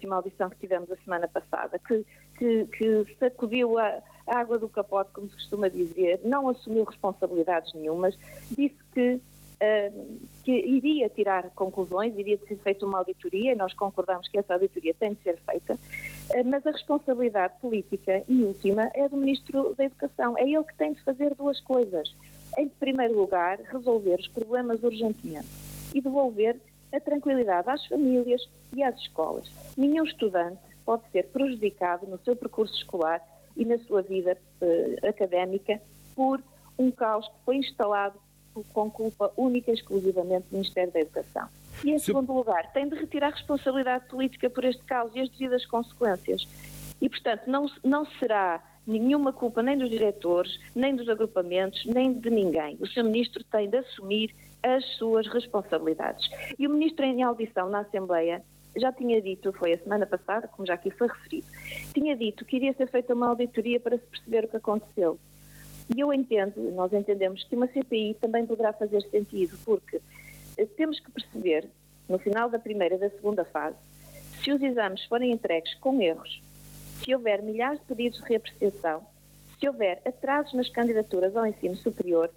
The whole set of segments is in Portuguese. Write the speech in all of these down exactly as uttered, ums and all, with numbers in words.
última audição que tivemos a semana passada, que, que, que sacudiu a, a água do capote, como se costuma dizer, não assumiu responsabilidades nenhumas, disse que, uh, que iria tirar conclusões, iria ser feita uma auditoria, e nós concordamos que essa auditoria tem de ser feita, uh, mas a responsabilidade política e última é do Ministro da Educação. É ele que tem de fazer duas coisas. Em primeiro lugar, resolver os problemas urgentemente e devolver a tranquilidade às famílias e às escolas. Nenhum estudante pode ser prejudicado no seu percurso escolar e na sua vida uh, académica por um caos que foi instalado com culpa única e exclusivamente do Ministério da Educação. E, em segundo lugar, tem de retirar a responsabilidade política por este caos e as devidas consequências. E, portanto, não, não será nenhuma culpa nem dos diretores, nem dos agrupamentos, nem de ninguém. O senhor Ministro tem de assumir as suas responsabilidades. E o Ministro, em audição na Assembleia, já tinha dito, foi a semana passada, como já aqui foi referido, tinha dito que iria ser feita uma auditoria para se perceber o que aconteceu. E eu entendo, nós entendemos que uma C P I também poderá fazer sentido, porque temos que perceber, no final da primeira e da segunda fase, se os exames forem entregues com erros, se houver milhares de pedidos de reapreciação, se houver atrasos nas candidaturas ao ensino superior,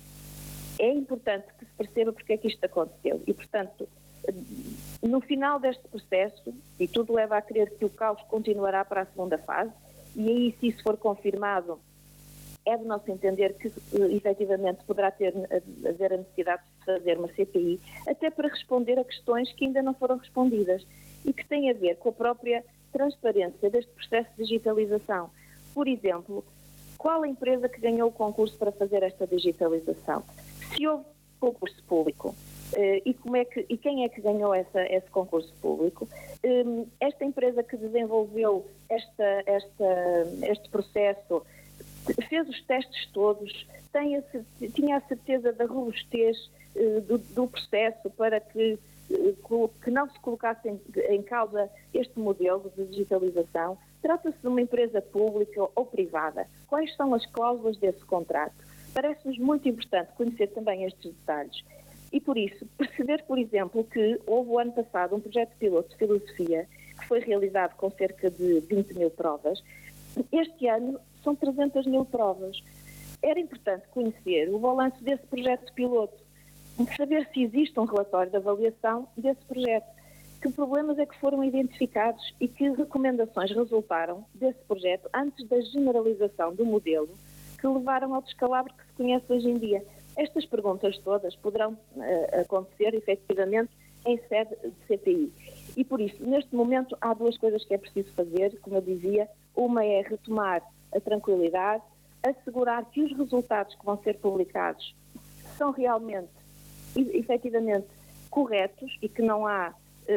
é importante que se perceba porque é que isto aconteceu. E, portanto, no final deste processo, e tudo leva a crer que o caos continuará para a segunda fase, e aí, se isso for confirmado, é de nosso entender que, efetivamente, poderá ter, haver a necessidade de fazer uma C P I, até para responder a questões que ainda não foram respondidas e que têm a ver com a própria transparência deste processo de digitalização. Por exemplo, qual a empresa que ganhou o concurso para fazer esta digitalização? Se houve concurso público, uh, e, como é que, e quem é que ganhou essa, esse concurso público? Um, esta empresa que desenvolveu esta, esta, este processo fez os testes todos, tem a, tinha a certeza da robustez uh, do, do processo para que que não se colocasse em, em causa este modelo de digitalização. Trata-se de uma empresa pública ou privada. Quais são as cláusulas desse contrato? Parece-nos muito importante conhecer também estes detalhes. E por isso, perceber, por exemplo, que houve o ano passado um projeto piloto de filosofia que foi realizado com cerca de vinte mil provas. Este ano são trezentas mil provas. Era importante conhecer o balanço desse projeto piloto, saber se existe um relatório de avaliação desse projeto, que problemas é que foram identificados e que recomendações resultaram desse projeto antes da generalização do modelo que levaram ao descalabro que se conhece hoje em dia. Estas perguntas todas poderão uh, acontecer, efetivamente, em sede de C P I. E por isso, neste momento, há duas coisas que é preciso fazer, como eu dizia. Uma é retomar a tranquilidade, assegurar que os resultados que vão ser publicados são realmente efetivamente corretos e que não há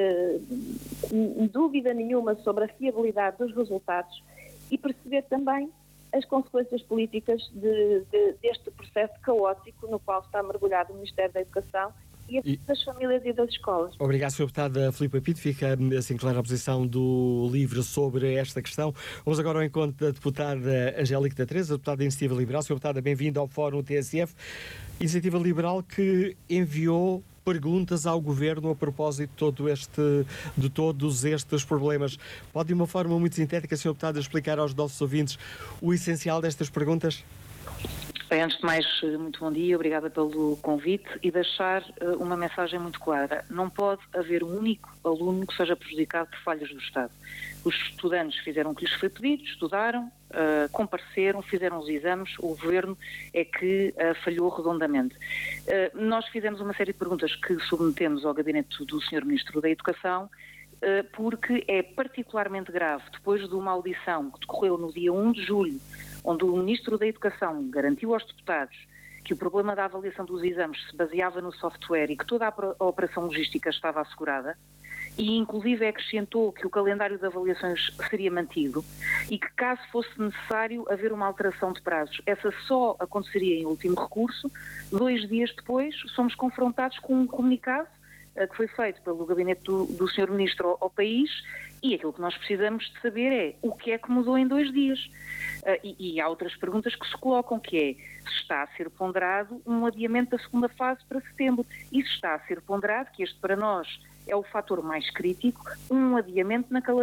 uh, dúvida nenhuma sobre a fiabilidade dos resultados, e perceber também as consequências políticas de, de, deste processo caótico no qual está mergulhado o Ministério da Educação e, e das famílias e das escolas. Obrigado, senhora Deputada Filipe Apito. Fica assim clara a posição do LIVRE sobre esta questão. Vamos agora ao encontro da Deputada Angélica da Teresa, Deputada da Iniciativa Liberal. Senhora Deputada, bem-vinda ao Fórum T S F. Iniciativa Liberal que enviou perguntas ao Governo a propósito de, todo este, de todos estes problemas. Pode, de uma forma muito sintética, senhora Deputada, explicar aos nossos ouvintes o essencial destas perguntas? Bem, antes de mais, muito bom dia, obrigada pelo convite, e deixar uh, uma mensagem muito clara. Não pode haver um único aluno que seja prejudicado por falhas do Estado. Os estudantes fizeram o que lhes foi pedido, estudaram, uh, compareceram, fizeram os exames, o Governo é que uh, falhou redondamente. Uh, nós fizemos uma série de perguntas que submetemos ao gabinete do senhor Ministro da Educação, uh, porque é particularmente grave, depois de uma audição que decorreu no dia primeiro de julho, onde o Ministro da Educação garantiu aos deputados que o problema da avaliação dos exames se baseava no software e que toda a operação logística estava assegurada, e inclusive acrescentou que o calendário de avaliações seria mantido e que, caso fosse necessário haver uma alteração de prazos, essa só aconteceria em último recurso. Dois dias depois somos confrontados com um comunicado uh, que foi feito pelo gabinete do, do senhor Ministro ao, ao país, e aquilo que nós precisamos de saber é o que é que mudou em dois dias. Uh, e, e há outras perguntas que se colocam, que é se está a ser ponderado um adiamento da segunda fase para setembro, e se está a ser ponderado, que este para nós é o fator mais crítico, um adiamento na